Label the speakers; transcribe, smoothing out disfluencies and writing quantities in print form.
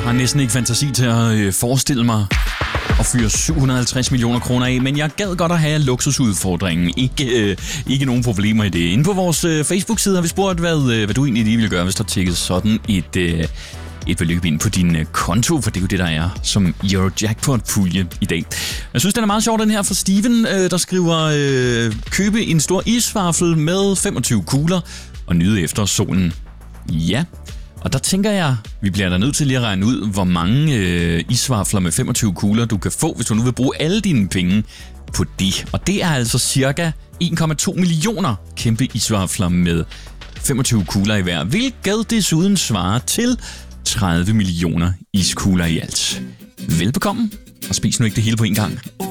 Speaker 1: har næsten ikke fantasi til at forestille mig at fyre 750 millioner kroner af, men jeg gad godt at have luksusudfordringen. Ikke nogen problemer i det. Inde på vores Facebook-side har vi spurgt, hvad du egentlig lige vil gøre, hvis der tikkede sådan et beløb ind på din konto, for det er jo det, der er som Eurojackpot-pulje i dag. Jeg synes, den er meget sjov, den her fra Steven, der skriver, købe en stor isvaffel med 25 kugler og nyde efter solen. Ja, og der tænker jeg, vi bliver da nødt til lige at regne ud, hvor mange isvafler med 25 kugler du kan få, hvis du nu vil bruge alle dine penge på det. Og det er altså cirka 1,2 millioner kæmpe isvafler med 25 kugler i hver, hvilket desuden svarer til 30 millioner iskugler i alt. Velbekomme, og spis nu ikke det hele på en gang.